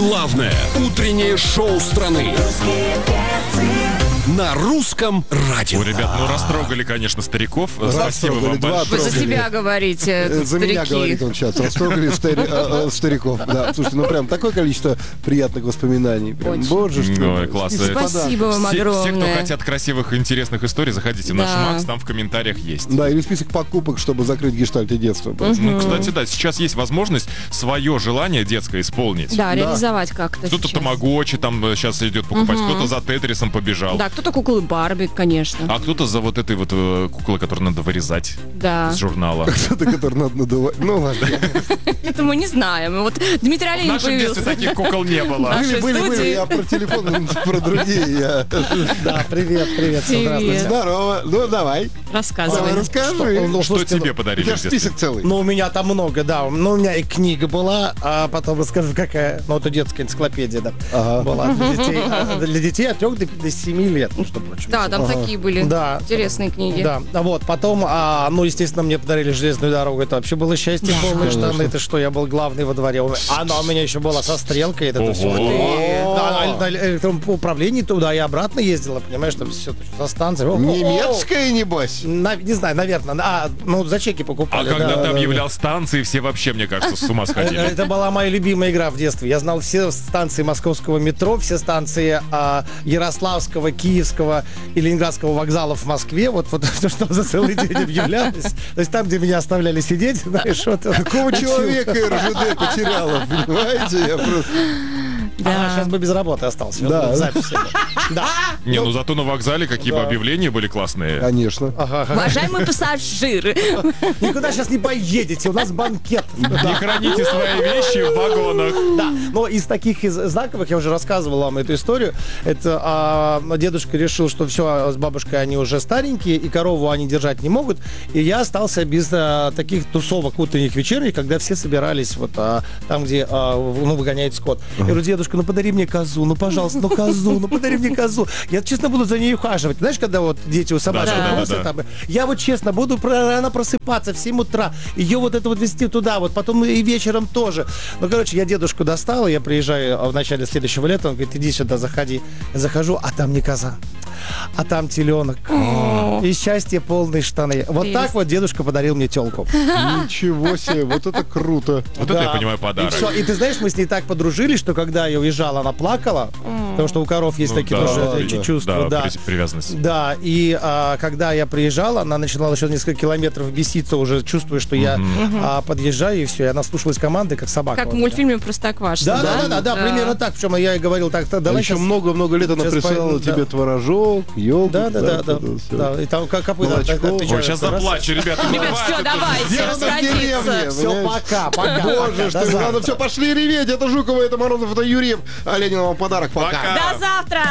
главное утреннее шоу страны на русском радио. Ой, ребят, растрогали, конечно, стариков. Спасибо вам большое. Вы за себя говорите, За меня говорит он сейчас. Растрогали стариков. Да, слушайте, прям такое количество приятных воспоминаний. Прям, боже, что. Ой, классно. Спасибо вам огромное. Все, кто хотят красивых и интересных историй, заходите в наш Макс, там в комментариях есть. Да, или список покупок, чтобы закрыть гештальты детства. Кстати, да, сейчас есть возможность свое желание детское исполнить. Да, реализовать как-то. Кто-то тамагочи там сейчас идет покупать, кто-то за Тетрисом побежал. Да, кто-то куклы Барби, конечно. А кто-то за вот этой вот куклой, которую надо вырезать с журнала. Кто-то, который надо надувать. Ну ладно. Это мы не знаем. Вот Дмитрий В Оленин нашем появился. детстве таких кукол не было. Были. Я про телефон, про другие. Да, привет, здравствуйте. Здорово. Ну, давай. Рассказывай. Расскажи. Что тебе подарили У тебя в детстве? список целый. Ну, у меня там много, да. Ну, у меня и книга была, а потом расскажу, какая. Ну, это детская энциклопедия, да. Была для детей от 3 до 7 лет, ну, что прочим. Да, там такие были интересные книги. Да, вот, потом, ну, естественно, мне подарили железную дорогу, это вообще было счастье, полные штаны, это что, я был главный во дворе. Она у меня еще была со стрелкой, это все. Да, на электронном управлении туда и обратно ездила, понимаешь, там все со станции. Немецкая, небось? Не знаю, наверное. Ну, за чеки покупали. А когда ты объявлял станции, все вообще, мне кажется, с ума сходили. Это была моя любимая игра в детстве. Я знал все станции московского метро, все станции Ярославского, Киевского и Ленинградского вокзалов в Москве. Вот все, что за целый день объявлялось. То есть там, где меня оставляли сидеть, знаешь, вот. Какого человека РЖД потеряла, понимаете? Я просто... Сейчас бы без работы остался. Да. Записи. Да. Не, ну зато на вокзале какие бы объявления были классные. Конечно. Уважаемые пассажиры. Никуда сейчас не поедете, у нас банкет. Не храните свои вещи в вагонах. Да, но из таких знаковых, я уже рассказывал вам эту историю, это дедушка решил, что все, с бабушкой они уже старенькие, и корову они держать не могут, и я остался без таких тусовок утренних, вечерних, когда все собирались вот там, где выгоняет скот. Я говорю, дедушка, ну подари мне козу, ну пожалуйста, ну козу, ну подари мне козу. Я честно буду за ней ухаживать. Знаешь, когда вот дети у собачек там, я вот честно буду рано просыпаться в 7 утра, ее вот это вот везти туда, вот потом и вечером тоже. Ну, короче, я дедушку достал, и я приезжаю в начале следующего лета, он говорит, иди сюда, заходи. Я захожу, а там не коза, а там теленок. И счастье полные штаны. Вот так вот дедушка подарил мне телку. Ничего себе, вот это круто. Вот это, я понимаю, подарок. И ты знаешь, мы с ней так подружились, что когда я уезжала, она плакала, потому что у коров есть такие тоже чувства. Да, привязанность. Да, и когда я приезжал, она начинала еще несколько километров беситься, уже чувствуя, что я подъезжаю, и все, и она слушалась команды, как собака. Как в мультфильме «Простоквашино». Да, примерно так. Причем я ей говорил, так, давай еще много-много лет она присылала тебе творожок, йогурт. Да, и там копыта. Ой, сейчас заплачу, ребята. Ребят, все, давайте, расходиться. Все, пока. Боже, что ладно, все, пошли реветь. Это Жукова, это Морозов, это Юрьев. А Ленин вам подарок. Пока. До завтра!